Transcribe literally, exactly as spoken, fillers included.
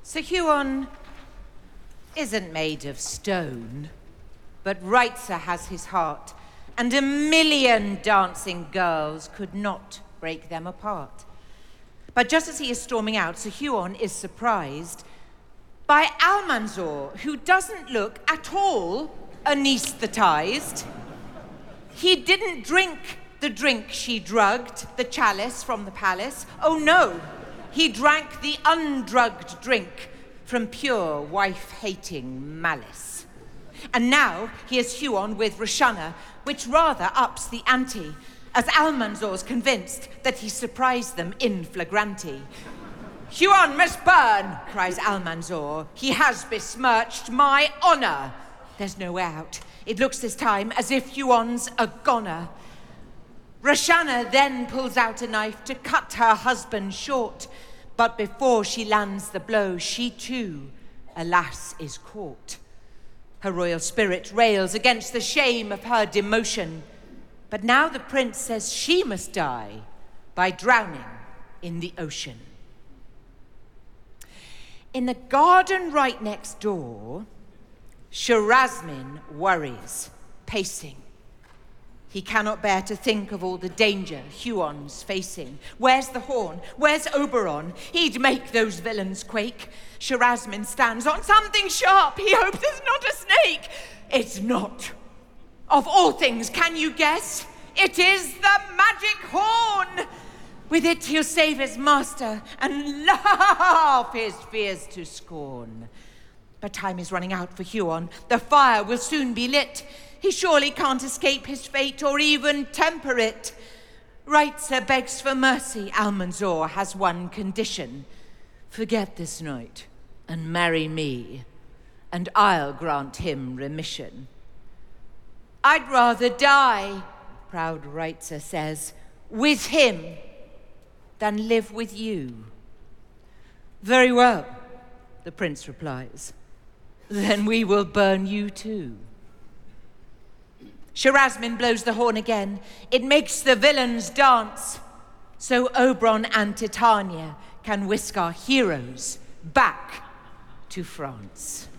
Sir Huon isn't made of stone, but Reitzer has his heart, and a million dancing girls could not break them apart. But just as he is storming out, Sir Huon is surprised by Almanzor, who doesn't look at all anesthetized. He didn't drink the drink she drugged, the chalice from the palace. Oh no, he drank the undrugged drink from pure wife-hating malice. And now he is Huon with Roshana, which rather ups the ante, as Almanzor's convinced that he surprised them in flagranti. Huon must burn, cries Almanzor. He has besmirched my honor. There's no way out. It looks this time as if Huon's a goner. Roshana then pulls out a knife to cut her husband short, but before she lands the blow, she too, alas, is caught. Her royal spirit rails against the shame of her demotion, but now the prince says she must die by drowning in the ocean. In the garden right next door, Sharazmin worries, pacing. He cannot bear to think of all the danger Huon's facing. Where's the horn? Where's Oberon? He'd make those villains quake. Sharazmin stands on something sharp. He hopes it's not a snake. It's not. Of all things, can you guess? It is the magic horn. With it he'll save his master and laugh his fears to scorn. But time is running out for Huon. The fire will soon be lit. He surely can't escape his fate or even temper it. Reitzer begs for mercy. Almanzor has one condition. Forget this night and marry me, and I'll grant him remission. I'd rather die, proud Reitzer says, with him than live with you. Very well, the prince replies. Then we will burn you too. Sharazmin blows the horn again. It makes the villains dance, so Oberon and Titania can whisk our heroes back to France.